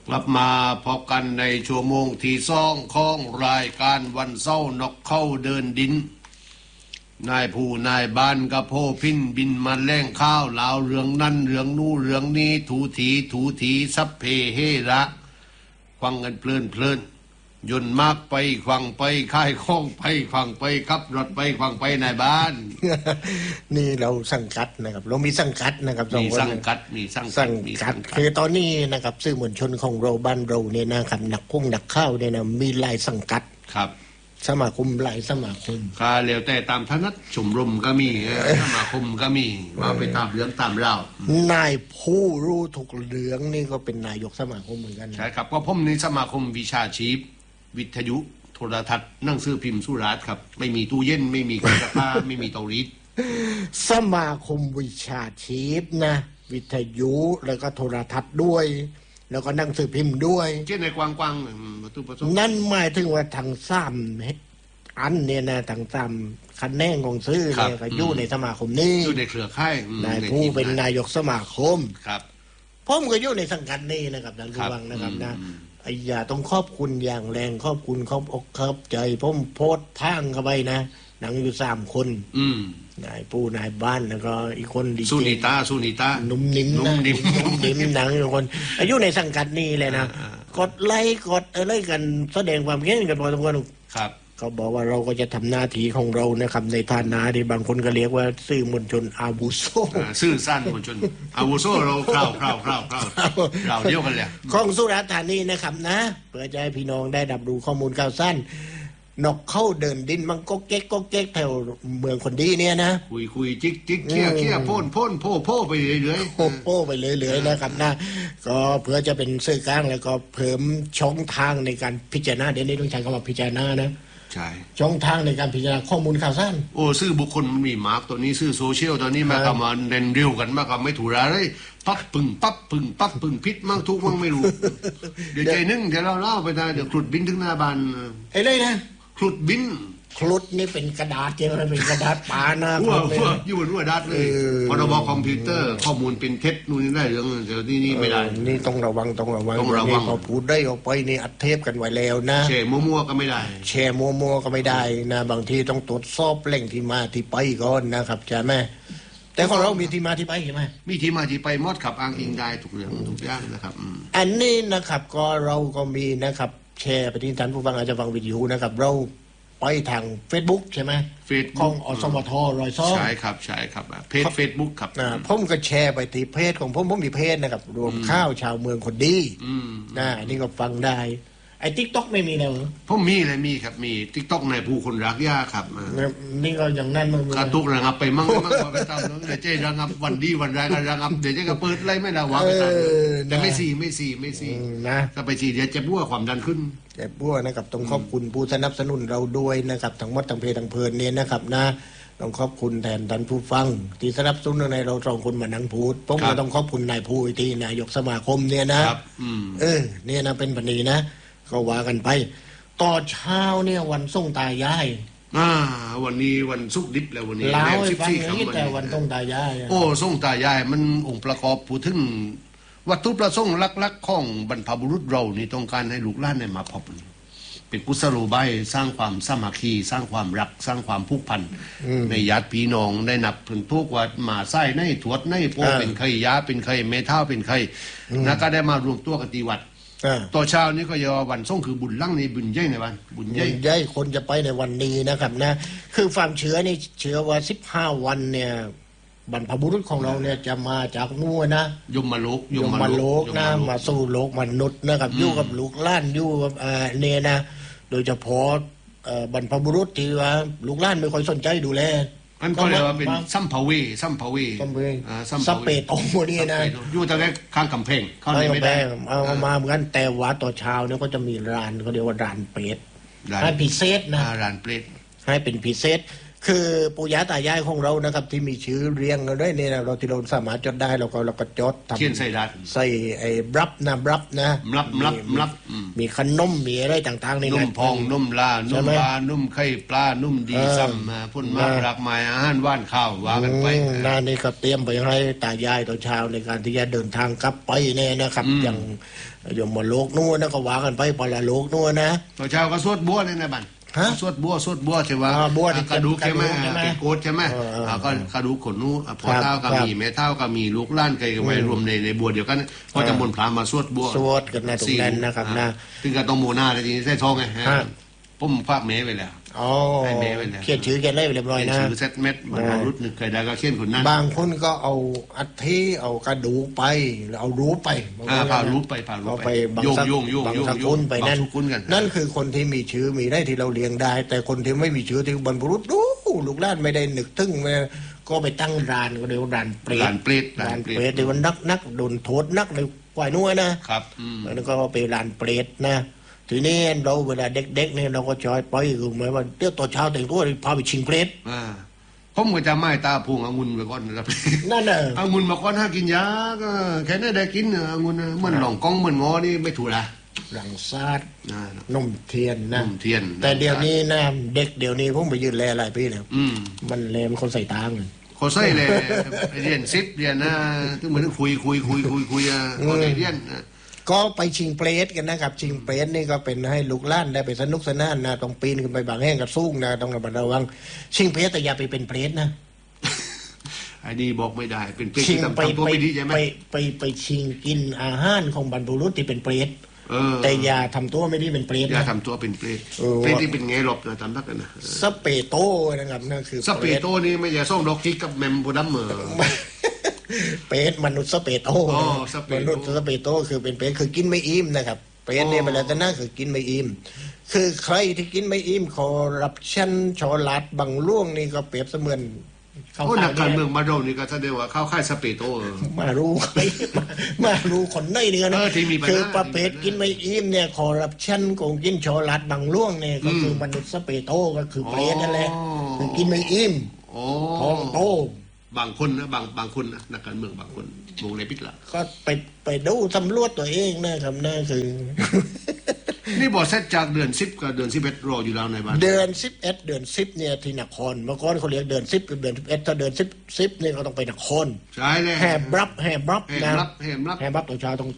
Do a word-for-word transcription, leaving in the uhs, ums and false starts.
กลับมาพบกันในชั่วโมงที่สองของรายการวันเสาร์นกเข้าเดินดินนายผู้นายบ้านกับโพพินบินมาแล่งข้าวลาวเรื่องนั่นเรื่องนู้เรื่องนี้ถูถีถูถีซับเพเฮระฟังกันเพลินเพลินยนต์มากไปฟังไปค่ายข้องไปฟังไปขับรถไปฟังไปในบ้านนี่เราสังกัดนะครับเรามีสังกัดนะครับมีสังกัดมีสังกัดมีสังกัดคือตอนนี้นะครับสื่อมวลชนของเราบ้านเราเนี่ยนะครับนักพุ่งนักข้าวเนี่ยนะมีหลายสังกัดครับสมาคมหลายสมาคมก็แล้วแต่ตามถนัดชมรมก็มีสมาคมก็มีมาไปตามเรื่องตามราวนายผู้รู้ทุกเรื่องนี่ก็เป็นนายกสมาคมเหมือนกันใช่ครับก็ผมในสมาคมวิชาชีพวิทยุโทรทัศน์หนังสือพิมพ์สุราษฎร์ครับไม่มีตู้เย็นไม่มีเครื่องซักผ้าไม่มีเตารีดสมาคมวิชาชีพนะวิทยุแล้วก็โทรทัศน์ด้วยแล้วก็หนังสือพิมพ์ด้วยเช่นในกว้างๆนั่นหมายถึงว่าทางซ้ำอันเนี่ยนะทางซ้ำคะแนนของซื้อเนี่ยก็อยู่ในสมาคมนี้อยู่ในเครือข่ายนายผู้เป็นนายกสมาคมครับผมก็อยู่ในสังกัดนี้นะครับท่านผู้ฟังนะครับนะไอ้อย่าต้องขอบคุณอย่างแรงขอบคุณขอบอกขอบใจผมโพสทางเข้าไปนะหนังอยู่สามคนนายผู้นายบ้านแล้วก็อีกคนดีสุนิตาสุนิตานุ่มนิ่มนะนุ่มนิ่มหนังอยู่คนอายุในสังกัดนี้เลยนะกดไลค์กดอะไรกันแสดงความเห็นกันพอสมควรครับเขาบอกว่าเราก็จะทำหน้าที่ของเรานะครับในฐานะที่บางคนก็เรียกว่าสื่อมวลชนอาวุโสสื่อสั้นมวลชนอาวุโสเราคราวคราวคราวคราวเราเดียวกันแหละของสุราษฎร์ธานีนะครับนะเพื่อจะให้พี่น้องได้รับรู้ข้อมูลข่าวสั้นนกเข้าเดินดินมันก็เก๊กก็เก๊กแถวเมืองคนดีเนี่ยนะคุยคุยจิกจิกเคี้ยเคี้ยพ่นพ่นโพ่โพ่ไปเรื่อยๆโพ่โพ่ไปเรื่อยๆนะครับนะก็เพื่อจะเป็นสื่อกลางแล้วก็เพิ่มช่องทางในการพิจารณาเดี๋ยวนี้ต้องใช้คำว่าพิจารณานะใช่ช่องทางในการพิจารณาข้อมูลข่าวสั้นโอ้ซื่อบุคคลมันมีมาร์กตัวนี้ซื่อโซเชียลตอนนี้มากับมาเน้นเร็วกันมากกับไม่ถูกอะไรปั๊บปึ่งปั๊บปึ่งปั๊บปึ่งพิษมั่งทุกมั่งไม่รู้เดี๋ยวใจนึงเดี๋ยวเราเล่าไปนะเดี๋ยวคลุดบินถึงหน้าบ้านไอ้เลยนะคลุดบินคลุดนี่เป็นกระดาษใช่ไหมเป็นกระดาษปานะรั่วรั่วอยู่บนรั่วดัดเลยพรบคอมพิวเตอร์ข้อมูลเป็นเท็จนู่นนี่ได้เรื่องเดี๋ยวนี่นี่ไม่ได้นี่ต้องระวังต้องระวังต้องระวังพอพูดได้ออกไปนี่อัดเทปกันไว้แล้วนะแชร์มั่วๆก็ไม่ได้แชร์มั่วๆก็ไม่ได้นะบางทีต้องตรวจสอบแหล่งที่มาที่ไปก่อนนะครับใช่ไหมแต่ของเรามีที่มาที่ไปใช่ไหมมีที่มาที่ไปมดขับอ้างอิงได้ทุกเรื่องทุกอย่างนะครับอันนี้นะครับก็เราก็มีนะครับแชร์ไปที่ท่านผู้ฟังอาจจะฟังวิดีโอนะครับเราไปทาง Facebook ใช่ไหม Facebook ของอสมทรอยซ้อใช่ครับใช่ครับเพจ Facebook ครับนะผมก็แชร์ไปที่เพจของผมผมมีเพจนะครับรวมข้าวชาวเมืองคนดีนะนี่ก็ฟังได้ไอ้ TikTok ไม่มีแล้วผมมีเลยมีครับมี TikTok ในผู้คนรักย่าครับนี่ก็อย่างนั้นมึงกระตุกระงับไปมั่งมั่งไปตามนั้นเดี๋ยวเจ๊ระงับวันดีวันแรกระงับเดี๋ยวเจ๊ก็เปิดไล่ไม่ได้วางไปตามแต่ไม่สี่ไม่สี่ไม่สี่นะถ้าไปสี่เดี๋ยวจะบ้วความดันขึ้นแต่บ้วนะครับต้องขอบคุณผู้สนับสนุนเราด้วยนะครับทั้งหมดทั้งเพจทั้งเพลินเนี่ยนะครับนะต้องขอบคุณแทนท่านผู้ฟังที่สนับสนุนในเราสองคนมานั่งพูดผมก็ต้องขอบคุณนายผู้ที่นายกสมาคมเนี่ยนะเออเนี่ยนะเป็นปณีนะก็ว่ากันไปต่อเช้าเนี่ยวันส่งตายายอ่าวันนี้วันสุกดิบแล้ววันนี้แล้วสิบสี่คำแต่วันส่งตายายโอ้ส่งตายายมันองค์ประกอบพูดถึงวัตถุประสงค์หลักๆของบรรพบุรุษเรานี่ต้องการให้ลูกหลานได้มาพบเป็นกุศโลบายสร้างความสามัคคีสร้างความรักสร้างความผูกพันในญาติพี่น้องได้นับถึงทุกว่ามาไส้ในถวดในโปเป็นใครยาเป็นใครเมท้าเป็นใครแล้วก็ได้มารวมตัวกันตีวัดต่อเช้านี้ก็ยอวันส่งคือบุญลั่งในบุญใหญ่ในวันบุญใหญ่ใหญ่คนจะไปในวันนี้นะครับนะคือความเชื้อนี่เชื้อว่าสิบห้าวันเนี่ยบรรพบุรุษของเราเนี่ยจะมาจากนู่นนะยมมาโลกยมมาโลกนะมาสู่โลกมนุษย์นะครับอยู่กับลูกหลานอยู่กับเนี่ยนะโดยเฉพาะบรรพบุรุษที่ว่าลูกหลานไม่ค่อยสนใจดูแลอันก็เรียกว่าเป็นซัมภเวซัมภเวสเปดโอ้โหนี่นะอยู่ตรงนี้ข้างกำแพงเข้าในไม่ได้เอามาเหมือนกันแต่ว่าต่อเช้าเนี่ยก็จะมีร้านเขาเรียกว่าร้านเป็ดร้านพิเศษนะร้านเป็ดให้เป็นพิเศษคือปู่ย่าตายายของเรานะครับที่มีชื่อเรียงกันด้วยเนี่ยเราที่เราสามารถจดได้เราก็เราก็จดทำเขียนใส่ดัดใส่ไอ้บรับนะบรับนะบรับบรับมีบรับอืมมีขนมมีอะไรต่างๆนี่นุ่มนะพองนุ่มลาใช่นุ่มไหมปลานุ่มไข่ปลานุ่มดีเออซ้ำมาพ่นมากนะรักหมายอาหารว่านข้าวว่ากันไปอืมนั่นนี่ก็เตรียมไปให้ตายายตอนเช้าในการที่จะเดินทางกลับไปเนี่ยนะครับอืมอย่างอย่างหมดโลกนู่นนะก็ว่ากันไปปลาโลกนู่นนะตอนเช้าก็สวดบัวเลยนะบันฮะสวดบัวสวดบัวใช่ไหมอ่าบัวที่กระดูกใช่ไหมกระดูกใช่ไหมเป็นโกดใช่ไหมเออเอออ่าก็กระดูกขนนู้พอครับเท้าก็ครับมีแม่เท้าก็มีลูกหล้านไก่ก็ไว้รวมในในบัวเดียวกันก็จะมนต์พระมาสวดบัวสวดกันนะตรงนั้นนะครับนะถึงกับต้องโมนาเลยทีนี้ใส่ทองไงฮะฮะผมฝากเมย์ไปแล้วอ๋อให้แม่ไว้แล้วเขียนชื่อเขียนอะไรไปเรียบร้อยเขียนนะชื่อเซตเม็ดมันเอารุดหนึ่งเคยได้ก็เขียนคนนั้นบางคนก็เอาอัฐิเอากระดูกไปหรือเอารูปไปอ่าพารูปไปพารูปเอาไปไปบางโยงสักโยงโยงบางโยงสกุลไปบางนั่นสกุลกันนั่นคือคนที่มีชื่อมีได้ที่เราเลี้ยงได้ แต่คนที่ไม่มีชื่อที่บรรพบุรุษดูลูกหลานไม่ได้นึกถึงไม่ก็ไปตั้งร้านก็เรียกว่าร้านเปรตร้านเปรตร้านเปรตที่มันนักนักโดนโทษนักเลยกว่านัวนะครับอืมแล้วก็ไปร้านเปรตนะทีนี้เราเวลาเด็กๆเนี่ยเราก็จอยไปคือหมายว่าเดี๋ยวตอนเช้าแต่งตัวพาไปชิงเปรตอ่าผมก็จะไม่ตาพุงองุ่นไปก่อนนะครับนั่นน่ะองุ่นมาก่อนห้ากินยาก็แค่นั้นได้กินเออองุ่นน่ะเหมันหลองกล้องเหมือนงอนี่ไม่ถูกละหลังซาดอ่านมเทียนนะนมเทียนแต่เดี๋ยวนี้นะเด็กเดี๋ยวนี้ผมไปยืนแลหลายปีแล้วอืมมันเลมนคนใส่ตางค์เขาใส่เลยไปเรียนซิปเรียนนะถึงเหมือนคุยคุยคุยคุยคุยอ่ะเขาได้เรียนนะก็ไปชิงเปรตกันนะครับ ชิงเปรตนี่ก็เป็นให้ลูกหล้านได้ไปสนุกสนานนะต้องปีนขึ้นไปบางแห่งกับสู้นะต้องระมัดระวัง ชิงเปรตแต่อย่าไปเป็นเปรตนะไอ้นี่บอกไม่ได้ เป็นเปรตชิงที่ทำไปทำตัวไปไม่ดีใช่ไหมไปไปไปชิงกินอาหารของบรรพบุรุษที่เป็นเปรตเออแต่อย่าทำตัวไม่ดีเป็นเปรตอย่านะทำตัวเป็นเปรตเออเปรตที่เป็นไงหลบนะทำทักกันนะสเปโตนะครับนั่นคือสเปโตนี่ไม่ใช่ส่งดอกทิกกับแมมโบดัมเมอร์เปรตมนุษย์สเปโตอ๋อนะครับสเปมโตนุษย์สเปโตคือเป็นเปรตคือกินไม่อิ่มนะครับเปรตเนี่ยอ๋อเป็นลักษณะคือกินไม่อิ่มคือใครที่กินไม่อิ่มคอรับชั่นชอลัดบังล่วงนี่ก็เปรียบเสมือนเข้าโอ้ข่ายนักการเมืนี่องมาโดนนี่ก็แสดงว่าเข้าค่ายสเปโตเออมารู้ มามารู้คนในนี่กันนะเออที่มีปัญหาคือประเภทกินไม่อิ่มเนี่ยคอรับชั่นโกงกินชอลัดบังล่วงเนี่ยก็คือมนุษย์สเปโตก็คือเปรตนั่นแหละอ๋อคือกินไม่อิ่มโอ้ท้องโตบางคนนะบางบางคนนะนักการเมืองบางคนวงในพิษละก็ไปไปดูสำรวจตัวเองนะครับนั่นคือนี่บอกเซตจากเดือนสิบกับเดือนสิบเอ็ดรออยู่แล้วในบ้านเดือนสิบเอ็ดเดือนสิบเนี่ยที่นครเมื่อก่อนเขาเรียกเดือนสิบกับเดือนสิบเอ็ดถ้าเดือนสิบสิบเนี่ยเขาต้องไปนครใช่เลยแฮบบรับแฮบบรับแห่นะรับแห่รับแฮบบรับตัวเช้าต้อง